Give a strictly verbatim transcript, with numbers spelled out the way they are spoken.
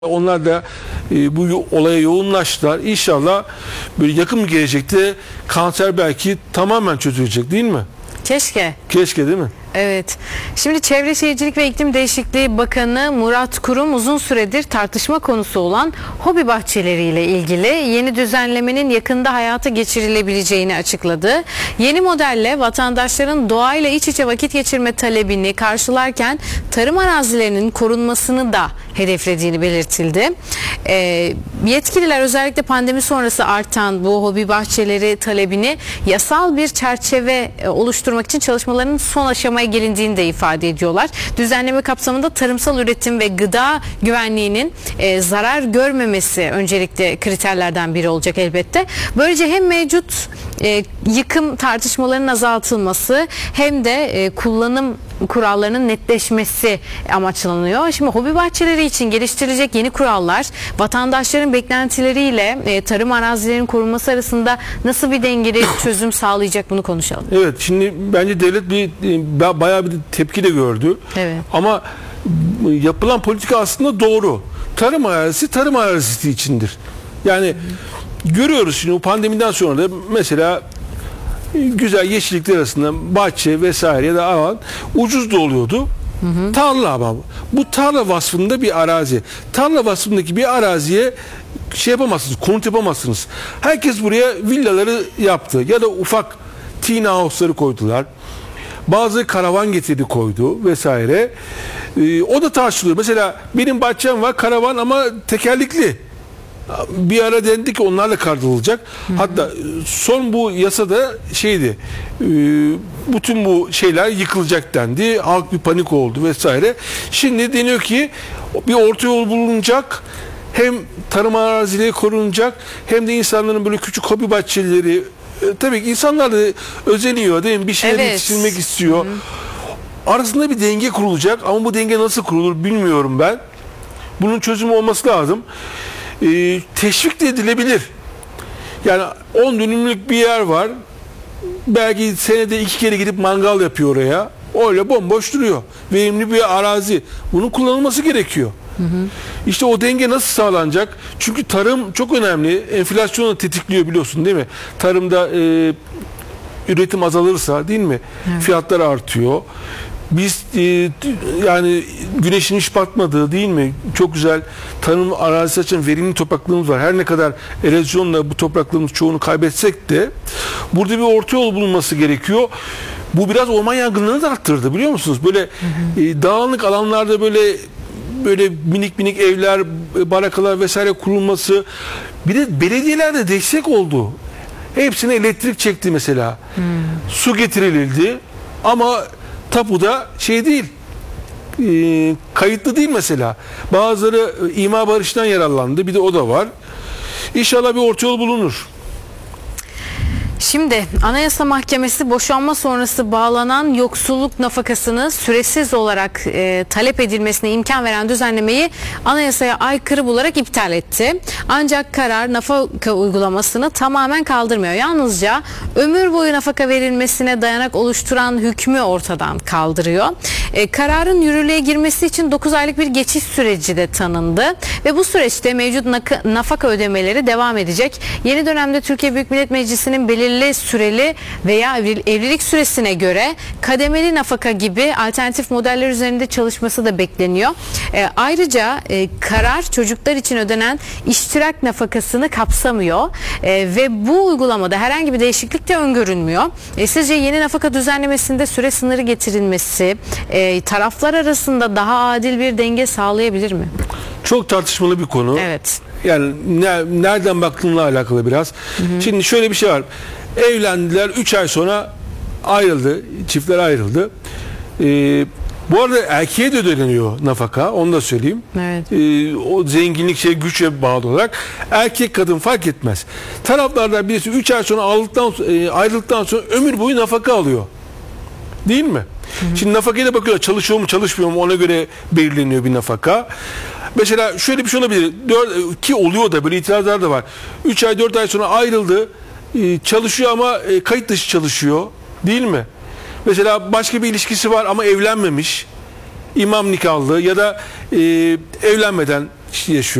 Onlar da e, bu olaya yoğunlaştılar. İnşallah böyle yakın bir gelecekte kanser belki tamamen çözülecek, değil mi? Keşke. Keşke, değil mi? Evet. Şimdi Çevre Şehircilik ve İklim Değişikliği Bakanı Murat Kurum uzun süredir tartışma konusu olan hobi bahçeleriyle ilgili yeni düzenlemenin yakında hayata geçirilebileceğini açıkladı. Yeni modelle vatandaşların doğayla iç içe vakit geçirme talebini karşılarken tarım arazilerinin korunmasını da hedeflediğini belirtildi. E, yetkililer özellikle pandemi sonrası artan bu hobi bahçeleri talebini yasal bir çerçeve e, oluşturmak için çalışmaların son aşamaya gelindiğini de ifade ediyorlar. Düzenleme kapsamında tarımsal üretim ve gıda güvenliğinin e, zarar görmemesi öncelikle kriterlerden biri olacak elbette. Böylece hem mevcut e, yıkım tartışmalarının azaltılması hem de e, kullanım kurallarının netleşmesi amaçlanıyor. Şimdi hobi bahçeleri için geliştirilecek yeni kurallar vatandaşların beklentileriyle e, tarım arazilerinin korunması arasında nasıl bir dengeli çözüm sağlayacak, bunu konuşalım. Evet, şimdi bence devlet bir e, bayağı bir tepki de gördü. Evet. Ama yapılan politika aslında doğru. Tarım arazisi tarım arazisi içindir. Yani görüyoruz şimdi bu pandemiden sonra da mesela güzel yeşillikler arasında bahçe vesaire ya da alan ucuz da oluyordu. Hı hı. Tarla ama bu tarla vasfında bir arazi. Tarla vasfındaki bir araziye şey yapamazsınız, konut yapamazsınız. Herkes buraya villaları yaptı ya da ufak teen house'ları koydular. Bazı karavan getirdi koydu vesaire. Ee, o da tartışılıyor. Mesela benim bahçem var, karavan ama tekerlekli. Bir ara dendi ki onlarla kaldırılacak. Hı hı. Hatta son bu yasada şeydi, e, bütün bu şeyler yıkılacak dendi. Halk bir panik oldu vesaire. Şimdi deniyor ki bir orta yol bulunacak. Hem tarım arazileri korunacak hem de insanların böyle küçük hobi bahçeleri, e, tabii ki insanlar da özeniyor değil mi? Bir şeyler evet. yetiştirmek istiyor. Hı hı. Arasında bir denge kurulacak ama bu denge nasıl kurulur bilmiyorum ben. Bunun çözümü olması lazım. Ee, teşvik de edilebilir. Yani on dönümlük bir yer var. Belki senede iki kere gidip mangal yapıyor oraya. Öyle bomboş duruyor. Verimli bir arazi. Bunun kullanılması gerekiyor. Hı hı. İşte o denge nasıl sağlanacak? Çünkü tarım çok önemli. Enflasyonu tetikliyor biliyorsun değil mi? Tarımda e, üretim azalırsa değil mi? Evet. Fiyatlar artıyor. Biz e, yani güneşin hiç batmadığı değil mi? Çok güzel tarım arazisi açan verimli topraklarımız var. Her ne kadar erozyonla bu topraklarımız çoğunu kaybetsek de burada bir orta yol bulunması gerekiyor. Bu biraz orman yangınlarını da arttırdı biliyor musunuz? Böyle hı hı. E, dağınık alanlarda böyle böyle minik minik evler, barakalar vesaire kurulması. Bir de belediyelerde destek oldu. Hepsine elektrik çekti mesela. Hmm. Su getirildi ama tapuda şey değil, e, kayıtlı değil mesela. Bazıları e, imar barışından yararlandı. Bir de o da var. İnşallah bir orta yol bulunur. Şimdi Anayasa Mahkemesi boşanma sonrası bağlanan yoksulluk nafakasını süresiz olarak e, talep edilmesine imkan veren düzenlemeyi anayasaya aykırı bularak iptal etti. Ancak karar nafaka uygulamasını tamamen kaldırmıyor. Yalnızca ömür boyu nafaka verilmesine dayanak oluşturan hükmü ortadan kaldırıyor. E, kararın yürürlüğe girmesi için dokuz aylık bir geçiş süreci de tanındı ve bu süreçte mevcut nafaka ödemeleri devam edecek. Yeni dönemde Türkiye Büyük Millet Meclisi'nin belirli süreli veya evlilik süresine göre kademeli nafaka gibi alternatif modeller üzerinde çalışması da bekleniyor. E, ayrıca e, karar çocuklar için ödenen iştirak nafakasını kapsamıyor e, ve bu uygulamada herhangi bir değişiklik de öngörülmüyor. E, sizce yeni nafaka düzenlemesinde süre sınırı getirilmesi e, taraflar arasında daha adil bir denge sağlayabilir mi? Çok tartışmalı bir konu. Evet. Yani ne, nereden baktığınla alakalı biraz. Hı hı. Şimdi şöyle bir şey var. Evlendiler, üç ay sonra ayrıldı. Çiftler ayrıldı. Ee, bu arada erkeğe de ödeniyor nafaka. Onu da söyleyeyim. Evet. Ee, o zenginlik şey güçle bağlı olarak. Erkek kadın fark etmez. Taraflardan birisi üç ay sonra aldıktan, e, ayrıldıktan sonra ömür boyu nafaka alıyor. Değil mi? Hı hı. Şimdi nafakayla bakıyorlar. Çalışıyor mu çalışmıyor mu ona göre belirleniyor bir nafaka. Mesela şöyle bir şey olabilir. dört, ki oluyor da böyle itirazlar da var. üç ay dört ay sonra ayrıldı. Çalışıyor ama kayıt dışı çalışıyor. Değil mi? Mesela başka bir ilişkisi var ama evlenmemiş. İmam nikahlı ya da e, evlenmeden yaşıyor.